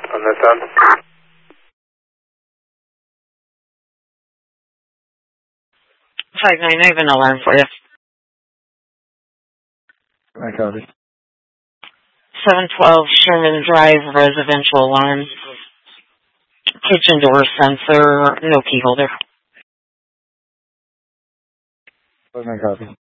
On this end. 5-9, I have an alarm for you. I copy. 712 Sherman Drive, residential alarm. Kitchen door sensor, no key holder. I copy.